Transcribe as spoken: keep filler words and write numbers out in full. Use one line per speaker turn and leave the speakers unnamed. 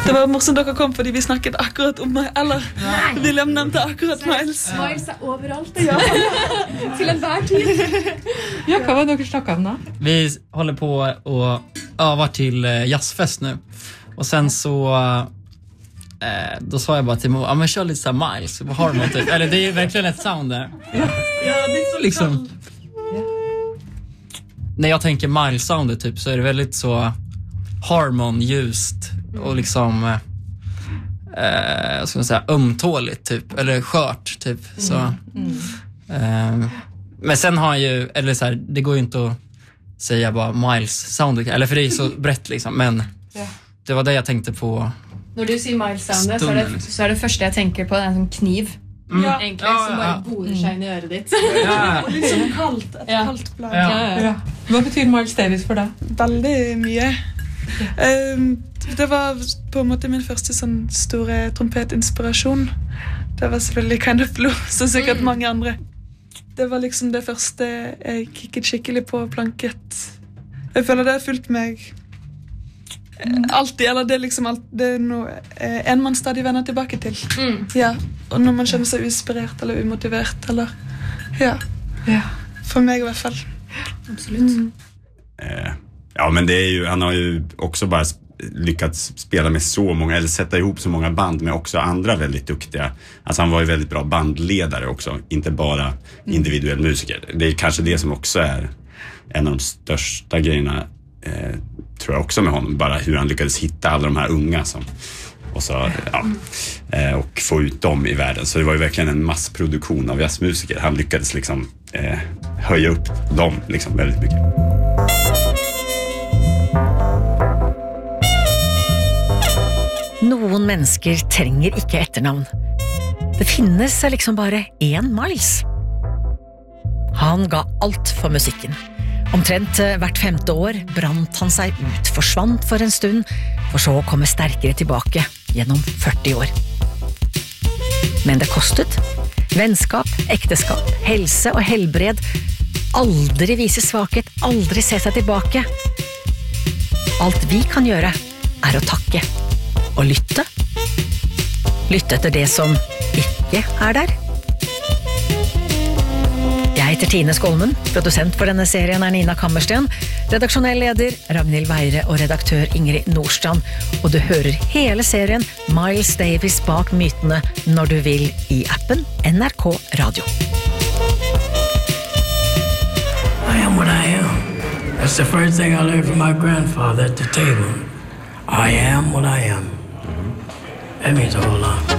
Det var morsomt dere kom fordi vi snakket akkurat om meg, eller Nei. William nevnte akkurat Miles.
Miles er overalt. Ja. Til enhver tid.
Ja, hva var det dere snakket om da?
Vi håller på och övar till jazzfest nu. Och sen så eh, då sa jag bara till Mo, ja men kör lite så här Miles, vad har man typ? Eller det är verkligen ett sound där.
Ja, ja det är så
liksom. Ja. När jag tänker Miles-soundet typ så är det väldigt så harmon, ljust och liksom eh, jag ska säga ömtåligt typ eller skört typ så mm. Mm. Eh, men sen har han ju eller så här, det går ju inte att säga bara Miles sound eller för det är så brett liksom men ja. Det var det jag tänkte på.
När du säger Miles sound så är det så är det första jag tänker på en sån kniv. Mm. Ja, egentligen ja, som bara ja. Borer sig in i örat ditt.
Ja. Och liksom kallt, ett ja. Kallt blad.
Ja. Ja, ja. Vad betyder Miles Davis för dig?
Väldigt mycket. Um, det var på en måte min første sånn store trompetinspirasjon. Det var selvfølgelig Kind of Blue, så sikkert mange andre. Det var liksom det første jeg kikket skikkelig på planket. Jeg føler det har fulgt meg alltid, eller det er liksom alt, det er noe en man stadig vender tilbake til. Mm. Ja, og når man kjenner seg uinspirert eller umotivert, eller ja, ja. For meg i hvert fall.
Absolut. Mm.
Eh. Ja, men det är ju, han har ju också bara lyckats spela med så många, eller sätta ihop så många band med också andra väldigt duktiga. Alltså han var ju väldigt bra bandledare också, inte bara individuell musiker. Det är kanske det som också är en av de största grejerna, eh, tror jag också med honom. Bara hur han lyckades hitta alla de här unga som, och, så, ja, eh, och få ut dem i världen. Så det var ju verkligen en massproduktion av jazzmusiker. Han lyckades liksom eh, höja upp dem liksom väldigt mycket.
Noen mennesker trenger ikke etternavn. Det finnes liksom bare én Miles. Han ga alt for musikken. Omtrent hvert femte år brant han seg ut, forsvant for en stund, for så å komme sterkere tilbake gjennom førti år. Men det kostet. Vennskap, ekteskap, helse og helbred. Aldri vise svakhet, aldri se seg tilbake. Alt vi kan gjøre er å takke. Og lytte. Lytte etter det som ikke er der. Jeg heter Tine Skolmen, produsent for denne serien er Nina Kammersten, redaksjonell leder Ragnhild Weire og redaktør Ingrid Nordstrand, og du hører hele serien Miles Davis bak mytene når du vil i appen N R K Radio.
I am what I am. That's the first thing I learned from my grandfather at the table. I am what I am. That means a whole lot.